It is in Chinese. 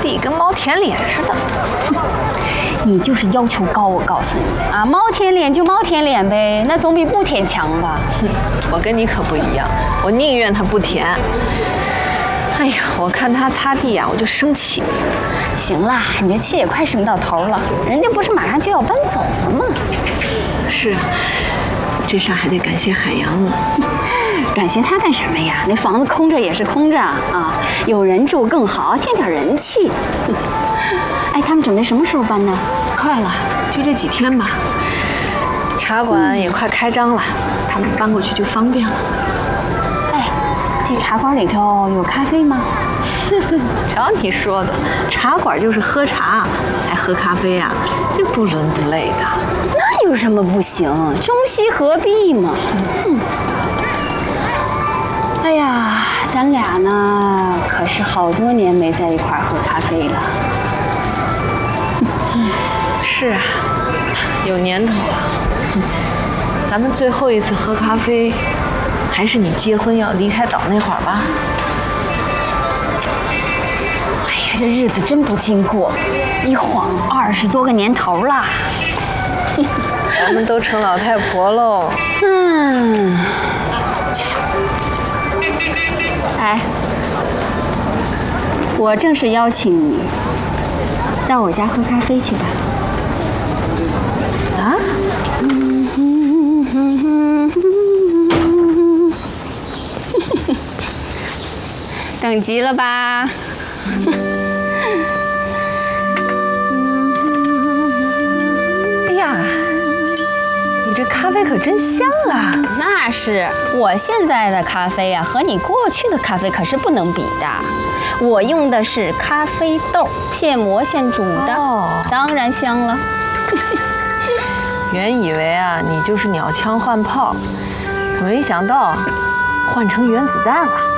地，跟猫舔脸似的。 你就是要求高，我告诉你啊，猫舔脸就猫舔脸呗，那总比不舔强吧？ 我跟你可不一样，我宁愿它不舔。哎呀，我看它擦地啊，我就生气。 行啦，你这气也快生到头了，人家不是马上就要搬走了吗？ 是啊，这事还得感谢海洋呢。 感谢他干什么呀？那房子空着也是空着啊，有人住更好，添点人气。哎，他们准备什么时候搬呢？ 快了，就这几天吧。茶馆也快开张了，他们搬过去就方便了。 哎，这茶馆里头有咖啡吗？ 瞧你说的，茶馆就是喝茶，还喝咖啡啊，这不伦不类的。 那有什么不行？中西合璧嘛。哎呀，咱俩呢，可是好多年没在一块儿喝咖啡了。 是啊，有年头了。咱们最后一次喝咖啡，还是你结婚要离开岛那会儿吧。 哎呀，这日子真不经过，一晃20多个年头了。 咱们都成老太婆喽。 哎，我正式邀请你到我家喝咖啡去吧。 啊？ 等急了吧？ 哎呀，你这咖啡可真香啊！ 那是，我现在的咖啡呀，和你过去的咖啡可是不能比的。我用的是咖啡豆，现磨现煮的，当然香了。 原以为啊，你就是鸟枪换炮，可没想到换成原子弹了。